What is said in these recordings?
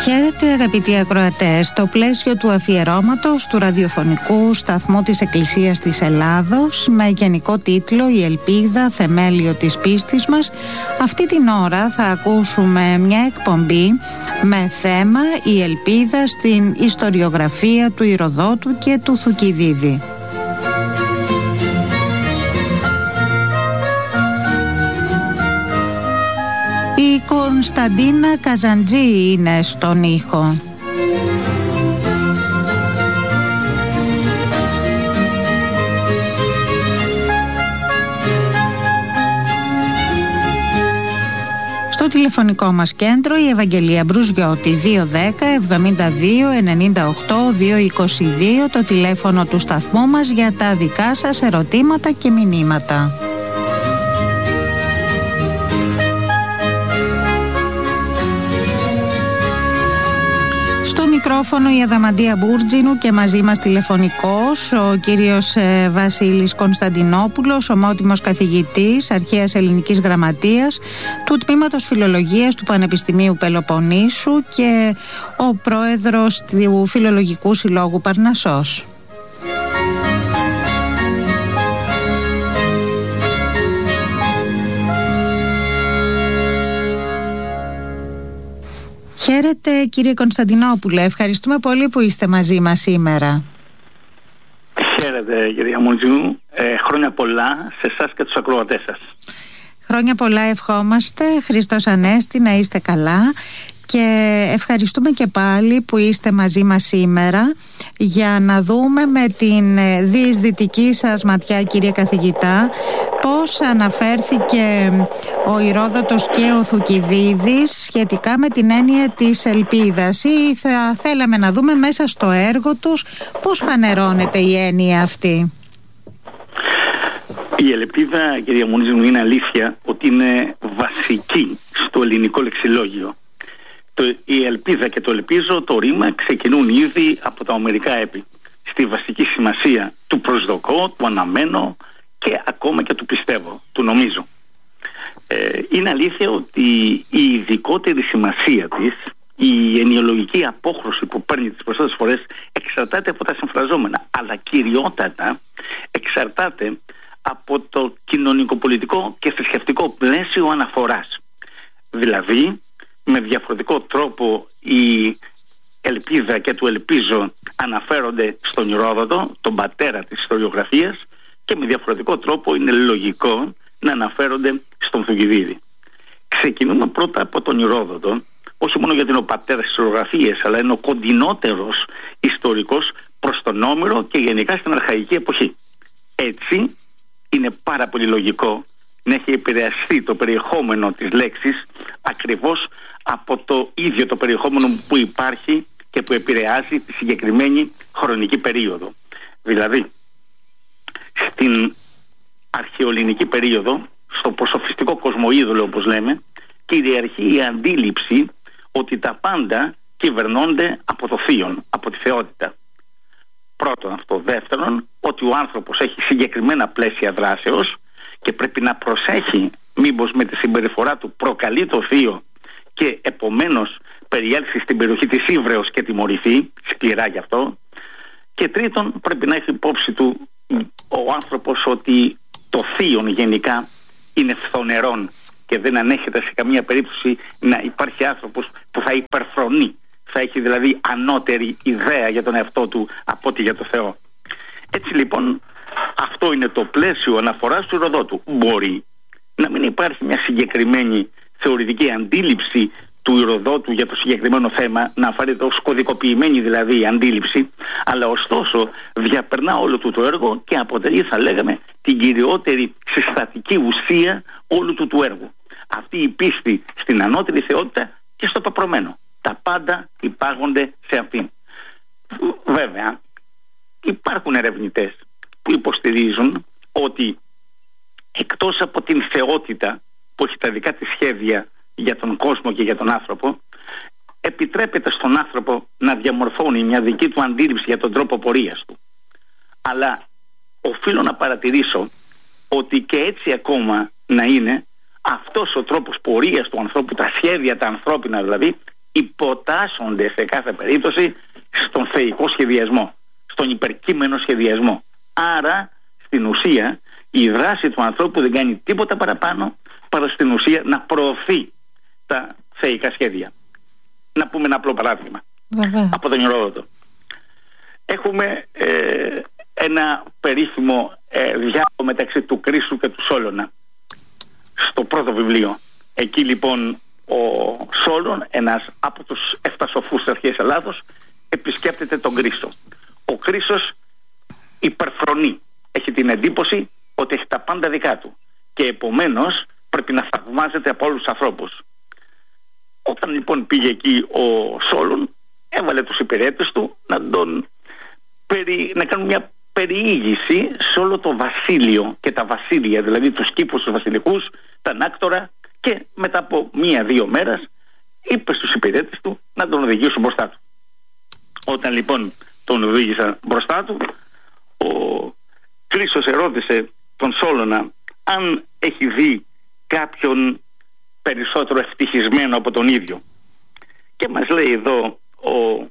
Χαίρετε αγαπητοί ακροατές, στο πλαίσιο του αφιερώματος του ραδιοφωνικού σταθμού της Εκκλησίας της Ελλάδος με γενικό τίτλο «Η ελπίδα, θεμέλιο της πίστης μας», αυτή την ώρα θα ακούσουμε μια εκπομπή με θέμα «Η ελπίδα στην ιστοριογραφία του Ηροδότου και του Θουκυδίδη». Η Κωνσταντίνα Καζαντζή είναι στον ήχο. Στο τηλεφωνικό μας κέντρο η Ευαγγελία Μπρουζιώτη, 210-72-98-222, το τηλέφωνο του σταθμού μας για τα δικά σας ερωτήματα και μηνύματα. Μικρόφωνο η Αδαμαντία Μπούρτζινου και μαζί μας τηλεφωνικός ο κύριος Βασίλης Κωνσταντινόπουλος, ομότιμος καθηγητής Αρχαίας Ελληνικής Γραμματείας του Τμήματος Φιλολογίας του Πανεπιστημίου Πελοποννήσου και ο πρόεδρος του Φιλολογικού Συλλόγου Παρνασσός. Χαίρετε κύριε Κωνσταντινόπουλε, ευχαριστούμε πολύ που είστε μαζί μας σήμερα. Χαίρετε κυρία Μοντζού, χρόνια πολλά σε εσάς και τους ακροατές σας. Χρόνια πολλά ευχόμαστε, Χριστός Ανέστη, να είστε καλά. Και ευχαριστούμε και πάλι που είστε μαζί μας σήμερα για να δούμε με την διεισδυτική σας ματιά, κύριε καθηγητά, πώς αναφέρθηκε ο Ηρόδοτος και ο Θουκυδίδης σχετικά με την έννοια της ελπίδας, ή θα θέλαμε να δούμε μέσα στο έργο τους πώς φανερώνεται η έννοια αυτή. Η ελπίδα, κυρία Μουνίζου, είναι αλήθεια ότι είναι βασική στο ελληνικό λεξιλόγιο. Η ελπίδα και το ελπίζω, το ρήμα, ξεκινούν ήδη από τα ομερικά έπι. Στη βασική σημασία του προσδοκώ, του αναμένω και ακόμα και του πιστεύω, του νομίζω. Είναι αλήθεια ότι η ειδικότερη σημασία της, η ενοιολογική απόχρωση που παίρνει τις περισσότερες φορές, εξαρτάται από τα συμφραζόμενα, αλλά κυριότατα εξαρτάται από το κοινωνικοπολιτικό και θρησκευτικό πλαίσιο αναφοράς. Δηλαδή, με διαφορετικό τρόπο η ελπίδα και του ελπίζω αναφέρονται στον Ηρόδοτο, τον πατέρα της ιστοριογραφίας, και με διαφορετικό τρόπο είναι λογικό να αναφέρονται στον Θουκυδίδη. Ξεκινούμε πρώτα από τον Ηρόδοτο, όχι μόνο γιατί είναι ο πατέρας της ιστοριογραφίας, αλλά είναι ο κοντινότερος ιστορικός προς τον Όμηρο και γενικά στην αρχαϊκή εποχή. Έτσι είναι πάρα πολύ λογικό να έχει επηρεαστεί το περιεχόμενο της λέξης ακριβώς από το ίδιο το περιεχόμενο που υπάρχει και που επηρεάζει τη συγκεκριμένη χρονική περίοδο. Δηλαδή, στην αρχαιοελληνική περίοδο, στο προσοφιστικό κοσμοείδωλο όπως λέμε, κυριαρχεί η αντίληψη ότι τα πάντα κυβερνώνται από το θείον, από τη θεότητα. Πρώτον αυτό. Δεύτερον, ότι ο άνθρωπος έχει συγκεκριμένα πλαίσια δράσεως και πρέπει να προσέχει μήπως με τη συμπεριφορά του προκαλεί το θείο και επομένως περιέλθει στην περιοχή της ύβρεως και τιμωρηθεί, σκληρά γι' αυτό. Και τρίτον, πρέπει να έχει υπόψη του ο άνθρωπος ότι το θείον γενικά είναι φθονερόν και δεν ανέχεται σε καμία περίπτωση να υπάρχει άνθρωπος που θα υπερφρονεί, θα έχει δηλαδή ανώτερη ιδέα για τον εαυτό του από ότι για το Θεό. Έτσι λοιπόν, αυτό είναι το πλαίσιο αναφοράς του Ηροδότου. Μπορεί να μην υπάρχει μια συγκεκριμένη θεωρητική αντίληψη του Ηροδότου για το συγκεκριμένο θέμα, να φέρεται ως κωδικοποιημένη δηλαδή αντίληψη, αλλά ωστόσο διαπερνά όλο του το έργο και αποτελεί, θα λέγαμε, την κυριότερη συστατική ουσία όλου του έργου. Αυτή η πίστη στην ανώτερη θεότητα και στο πεπρωμένο. Τα πάντα υπάγονται σε αυτήν. Βέβαια, υπάρχουν ερευνητές που υποστηρίζουν ότι εκτός από την θεότητα που έχει τα δικά της σχέδια για τον κόσμο και για τον άνθρωπο, επιτρέπεται στον άνθρωπο να διαμορφώνει μια δική του αντίληψη για τον τρόπο πορείας του. Αλλά οφείλω να παρατηρήσω ότι και έτσι ακόμα να είναι, αυτός ο τρόπος πορείας του ανθρώπου, τα σχέδια τα ανθρώπινα δηλαδή, υποτάσσονται σε κάθε περίπτωση στον θεϊκό σχεδιασμό, στον υπερκείμενο σχεδιασμό. Άρα στην ουσία η δράση του ανθρώπου δεν κάνει τίποτα παραπάνω παρά στην ουσία να προωθεί τα θεϊκά σχέδια. Να πούμε ένα απλό παράδειγμα. Από τον Ηρόδοτο. Έχουμε ένα περίφημο διάλογο μεταξύ του Κρίσου και του Σόλωνα στο πρώτο βιβλίο. Εκεί λοιπόν ο Σόλων, ένας από τους 7 σοφούς της αρχαίας Ελλάδος, επισκέπτεται τον Κρίσο. Ο Κρίσος υπερφρονεί, έχει την εντύπωση ότι έχει τα πάντα δικά του και επομένως πρέπει να θαυμάζεται από όλους τους ανθρώπους. Όταν λοιπόν πήγε εκεί ο Σόλων, έβαλε τους υπηρέτες του να κάνουν μια περιήγηση σε όλο το βασίλειο και τα βασίλεια, δηλαδή τους κήπους τους βασιλικούς, τα ανάκτορα, και μετά από 1-2 μέρες είπε στους υπηρέτες του να τον οδηγήσουν μπροστά του. Όταν λοιπόν τον οδήγησαν μπροστά του, ο Κρίσος ερώτησε τον Σόλωνα αν έχει δει κάποιον περισσότερο ευτυχισμένο από τον ίδιο. Και μας λέει εδώ ο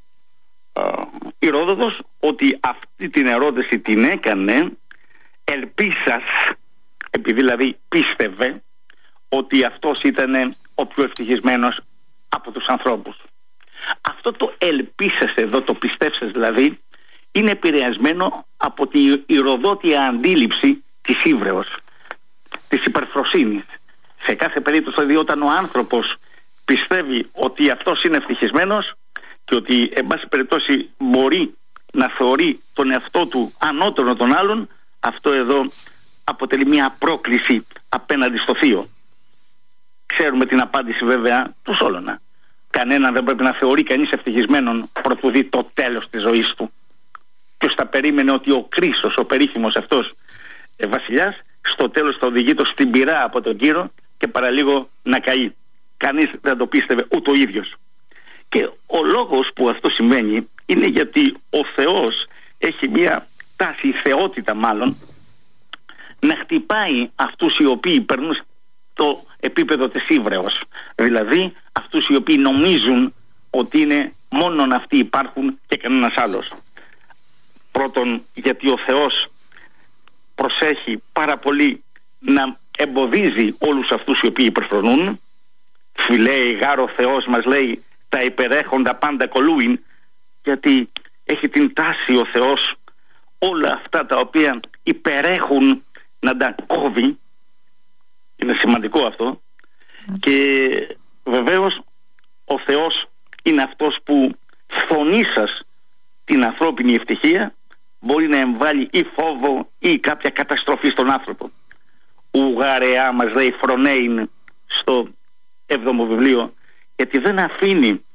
Ηρόδοτος ότι αυτή την ερώτηση την έκανε ελπίσας, επειδή δηλαδή πίστευε ότι αυτός ήταν ο πιο ευτυχισμένος από τους ανθρώπους. Αυτό το ελπίσας εδώ, το πιστεύσας δηλαδή, είναι επηρεασμένο από τη ηροδότια αντίληψη της ύβρεως, της υπερφροσύνης. Σε κάθε περίπτωση δηλαδή, όταν ο άνθρωπος πιστεύει ότι αυτός είναι ευτυχισμένος και ότι εν πάση περιπτώσει μπορεί να θεωρεί τον εαυτό του ανώτερο των άλλων, αυτό εδώ αποτελεί μια πρόκληση απέναντι στο θείο. Ξέρουμε την απάντηση βέβαια του Σόλωνα. Κανέναν δεν πρέπει να θεωρεί κανείς ευτυχισμένον προτού δει το τέλος της ζωής του. Ποιος θα περίμενε ότι ο Κρίσος, ο περίφημος αυτός βασιλιάς, στο τέλος θα οδηγεί το στην πυρά από τον Κύρο και παραλίγο να καεί. Κανείς δεν το πίστευε, ούτε ο ίδιος. Και ο λόγος που αυτό σημαίνει είναι γιατί ο Θεός έχει μια τάση, η θεότητα μάλλον, να χτυπάει αυτούς οι οποίοι περνούν στο επίπεδο της ύβρεως. Δηλαδή αυτούς οι οποίοι νομίζουν ότι είναι μόνον αυτοί υπάρχουν και κανένας άλλος. Πρώτον, γιατί ο Θεός προσέχει πάρα πολύ να εμποδίζει όλους αυτούς οι οποίοι υπερφρονούν. Φιλέει γάρο Θεός, μας λέει, τα υπερέχοντα πάντα κολούειν, γιατί έχει την τάση ο Θεός όλα αυτά τα οποία υπερέχουν να τα κόβει. Είναι σημαντικό αυτό. Και βεβαίως ο Θεός είναι αυτός που φωνήσας την ανθρώπινη ευτυχία μπορεί να εμβάλει ή φόβο ή κάποια καταστροφή στον άνθρωπο. Ουγαρεά, μας λέει, φρονέιν στο 7ο βιβλίο, γιατί δεν αφήνει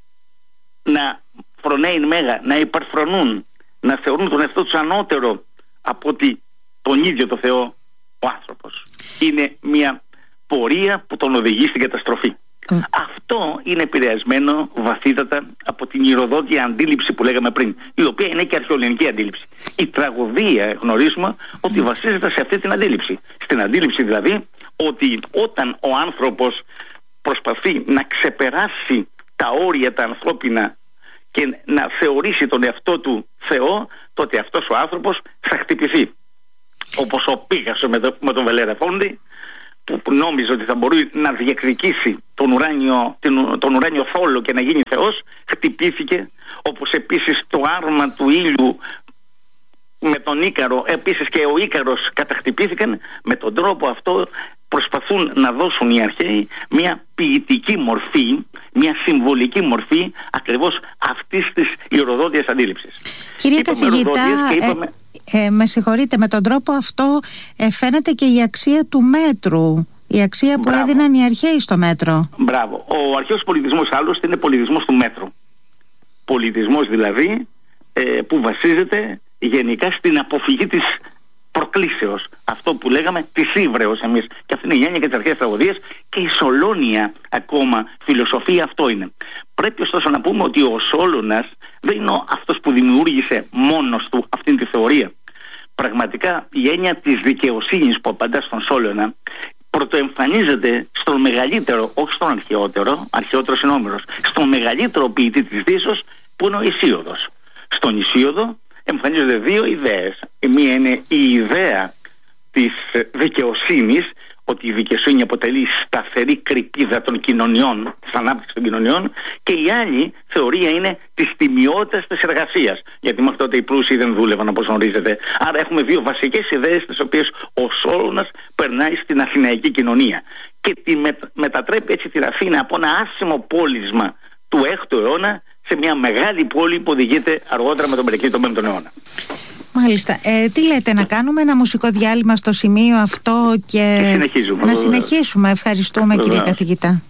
να φρονέιν μέγα, να υπερφρονούν, να θεωρούν τον εαυτό τους ανώτερο από ότι τον ίδιο το Θεό ο άνθρωπος. Είναι μια πορεία που τον οδηγεί στην καταστροφή. Αυτό είναι επηρεασμένο βαθύτατα από την ηροδότια αντίληψη που λέγαμε πριν, η οποία είναι και αρχαιοελληνική αντίληψη. Η τραγωδία γνωρίζουμε ότι βασίζεται σε αυτή την αντίληψη. Στην αντίληψη δηλαδή ότι όταν ο άνθρωπος προσπαθεί να ξεπεράσει τα όρια τα ανθρώπινα και να θεωρήσει τον εαυτό του Θεό, τότε αυτός ο άνθρωπος θα χτυπηθεί. Όπως ο Πίγασο με τον Βελερεφόντη, που νόμιζε ότι θα μπορεί να διεκδικήσει τον ουράνιο θόλο και να γίνει Θεός, χτυπήθηκε. Όπως επίσης το άρμα του ήλιου με τον Ίκαρο, επίσης και ο Ίκαρος καταχτυπήθηκαν. Με τον τρόπο αυτό προσπαθούν να δώσουν οι αρχαίοι μια ποιητική μορφή, μια συμβολική μορφή ακριβώς αυτής της ηροδότιας αντίληψης. Κύριε καθηγητά, με συγχωρείτε, με τον τρόπο αυτό φαίνεται και η αξία του μέτρου, η αξία που έδιναν οι αρχαίοι στο μέτρο. Μπράβο. Ο αρχαίος πολιτισμός άλλωστε είναι πολιτισμός του μέτρου. Πολιτισμός δηλαδή που βασίζεται γενικά στην αποφυγή της προκλήσεως. Αυτό που λέγαμε της ύβρεως εμείς. Και αυτή είναι η έννοια και της αρχαίας τραγωδίας και η Σολώνια ακόμα φιλοσοφία αυτό είναι. Πρέπει ωστόσο να πούμε ότι ο Σόλωνας δεν είναι αυτός που δημιούργησε μόνος του αυτήν τη θεωρία. Πραγματικά η έννοια της δικαιοσύνης που απαντά στον Σόλωνα πρωτοεμφανίζεται στον μεγαλύτερο, όχι στον αρχαιότερος είναι Όμηρος, στον μεγαλύτερο ποιητή της Δύσεως που είναι ο Ησίωδος. Στον Ησίωδο εμφανίζονται δύο ιδέες. Η μία είναι η ιδέα της δικαιοσύνης, ότι η δικαιοσύνη αποτελεί σταθερή κρυπίδα των κοινωνιών, της ανάπτυξης των κοινωνιών, και η άλλη θεωρία είναι της τιμιότητας της εργασίας. Γιατί μέχρι τότε οι πλούσιοι δεν δούλευαν, όπως γνωρίζετε. Άρα έχουμε δύο βασικές ιδέες, τις οποίες ο Σόλωνας περνάει στην αθηναϊκή κοινωνία. Και τη μετατρέπει έτσι την Αθήνα από ένα άσημο πόλισμα του 6ου αιώνα σε μια μεγάλη πόλη που οδηγείται αργότερα με τον Περικλή τον 5ο αιώνα. Μάλιστα. Τι λέτε, να κάνουμε ένα μουσικό διάλειμμα στο σημείο αυτό και συνεχίζουμε. Να συνεχίσουμε. Ευχαριστούμε, κύριε καθηγητά.